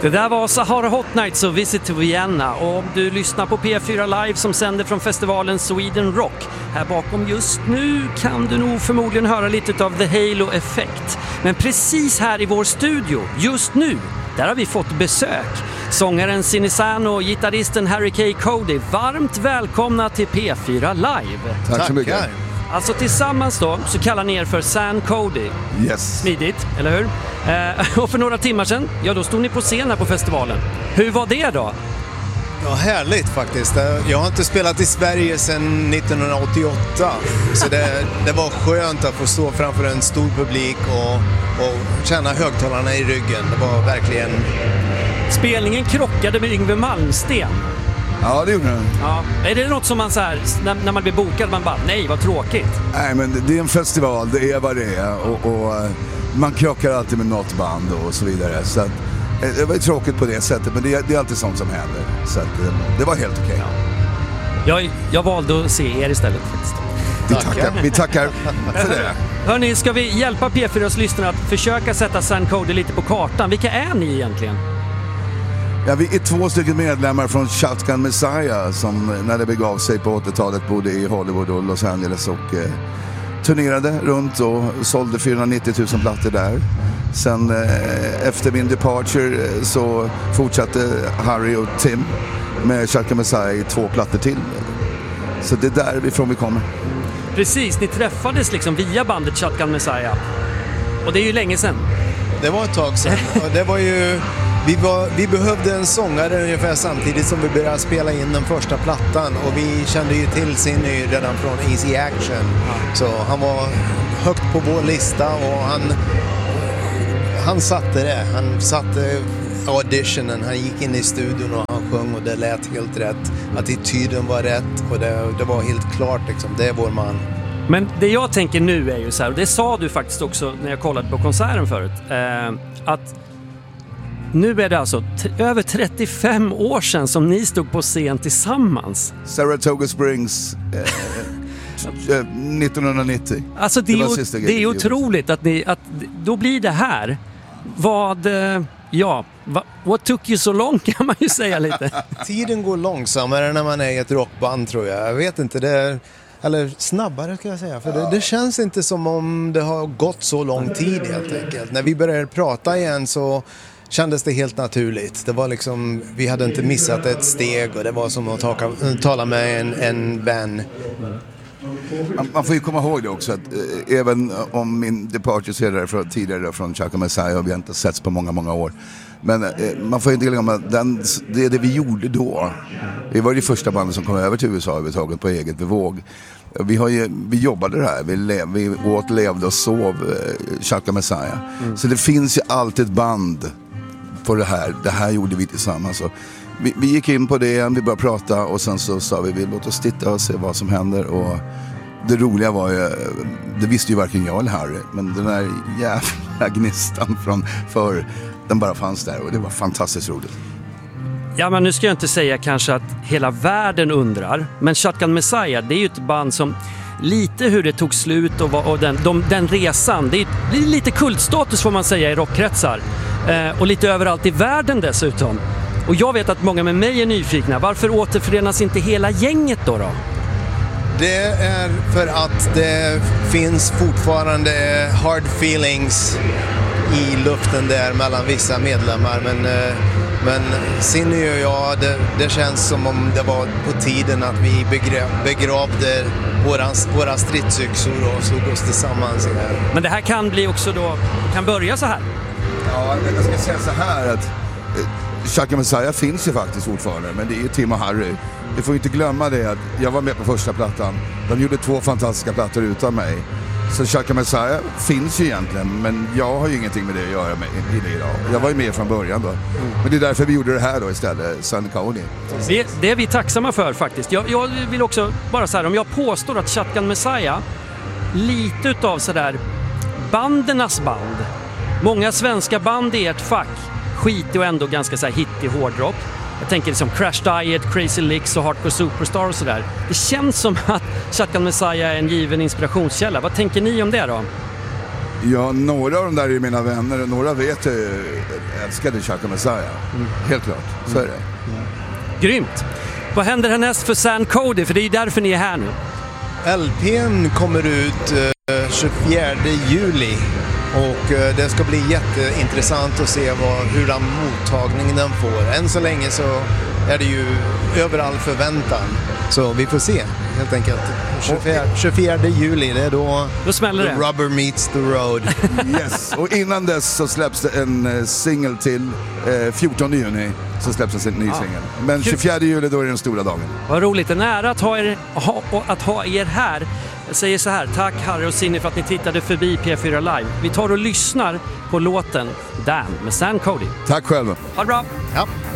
Det där var Sahara Hot Nights och Visit to Vienna, och om du lyssnar på P4 Live som sänder från festivalen Sweden Rock här bakom just nu kan du nog förmodligen höra lite av The Halo-effekt. Men precis här i vår studio, just nu, där har vi fått besök. Sångaren Sinisano och gitarristen Harry K. Cody, varmt välkomna till P4 Live. Tack så mycket. Alltså tillsammans då så kallar ni er för San Cody. Yes. Smidigt, eller hur? Och för några timmar sedan, ja då stod ni på scen här på festivalen. Hur var det då? Ja, härligt faktiskt. Jag har inte spelat i Sverige sedan 1988. Så det var skönt att få stå framför en stor publik och känna högtalarna i ryggen. Det var verkligen... Spelningen krockade med Yngwie Malmsteen. Ja, det gjorde den. Ja. Är det något som man så här, när man blir bokad, man bara, nej vad tråkigt? Nej, men det är en festival, det är vad det är. Och man krockar alltid med något band och så vidare. Så att, det var ju tråkigt på det sättet, men det är alltid sånt som händer. Så att, det var helt okej. Ja. Jag valde att se er istället faktiskt. Vi tackar för det. Hörrni, ska vi hjälpa P4s lyssnare att försöka sätta San Cody lite på kartan? Vilka är ni egentligen? Ja, vi är 2 stycken medlemmar från Shotgun Messiah som när det begav sig på 80-talet bodde i Hollywood och Los Angeles och turnerade runt och sålde 490 000 plattor där. Sen efter min departure så fortsatte Harry och Tim med Shotgun Messiah i 2 plattor till. Så det är därifrån vi kommer. Precis, ni träffades liksom via bandet Shotgun Messiah. Och det är ju länge sedan. Det var ett tag sedan. Och det var ju... Vi behövde en sångare ungefär samtidigt som vi började spela in den första plattan, och vi kände ju till Sinny redan från Easy Action. Så han var högt på vår lista och han satte det. Han satte auditionen, han gick in i studion och han sjöng och det lät helt rätt. Attityden var rätt och det var helt klart liksom, det är vår man. Men det jag tänker nu är ju så här, och det sa du faktiskt också när jag kollade på konserten förut, att nu är det alltså över 35 år sedan som ni stod på scen tillsammans. Saratoga Springs 1990. Alltså det är otroligt att då blir det här. What took you so long kan man ju säga lite. Tiden går långsammare när man är i ett rockband, tror jag. Jag vet inte, eller snabbare kan jag säga. För det känns inte som om det har gått så lång tid helt enkelt. När vi började prata igen så kändes det helt naturligt. Det var liksom, vi hade inte missat ett steg och det var som att tala med en vän. Man får ju komma ihåg det också att även om min departure tidigare från Shotgun Messiah och vi har inte setts på många år. Men man får ju inte glömma att det vi gjorde då. Vi var det första bandet som kom över till USA överhuvudtaget på eget bevåg. Vi jobbade det här. Vi åt, levde och sov Shotgun Messiah. Så det finns ju alltid ett band på det här. Det här gjorde vi tillsammans. Så vi gick in på det, vi började prata och sen så sa vi låt oss titta och se vad som händer. Och det roliga var ju, det visste ju varken jag eller Harry, men den där jävla gnistan för den bara fanns där och det var fantastiskt roligt. Ja, men nu ska jag inte säga kanske att hela världen undrar, men Shotgun Messiah, det är ju ett band som lite hur det tog slut och den resan, det är lite kultstatus får man säga i rockkretsar. Och lite överallt i världen dessutom. Och jag vet att många med mig är nyfikna. Varför återförenas inte hela gänget då? Det är för att det finns fortfarande hard feelings i luften där mellan vissa medlemmar. Men Sinny och jag, det känns som om det var på tiden att vi begravde våra stridsyxor och slog oss tillsammans i det här. Men det här kan bli också då, kan börja så här. Ja, jag ska säga så här att Shotgun Messiah finns ju faktiskt fortfarande, men det är ju Tim och Harry. Du får inte glömma det att jag var med på första plattan. De gjorde 2 fantastiska plattor utan mig. Så Shotgun Messiah finns ju egentligen, men jag har ju ingenting med det att göra med i det idag. Jag var ju med från början då. Men det är därför vi gjorde det här då istället, San Cody. Det är vi tacksamma för faktiskt. Jag vill också bara så här, om jag påstår att Shotgun Messiah lite utav sådär bandernas band. Många svenska band i ert fack skit och ändå ganska så här hittig hårdrock. Jag tänker liksom Crash Diet, Crazy Licks och Hardcore Superstar och sådär. Det känns som att Shotgun Messiah är en given inspirationskälla. Vad tänker ni om det då? Ja, några av de där är mina vänner och några vet jag älskade Chaka Messiah. Helt klart, så är det. Grymt! Vad händer härnäst för San Cody? För det är ju därför ni är här nu. LP:n kommer ut 24 juli och det ska bli jätteintressant att se hur mottagningen den får. Än så länge så är det ju över all förväntan. Så vi får se helt enkelt. 24 juli, det är då smäller det. Rubber meets the road. Yes, och innan dess så släpps det en singel till 14 juni så släpps en ny singel. Men 24 juli då är det den stora dagen. Vad roligt, en ära att ha er här. Jag säger så här, tack Harry och Cindy för att ni tittade förbi P4 Live. Vi tar och lyssnar på låten Damn med San Cody. Tack själv. Ha det bra! Ja.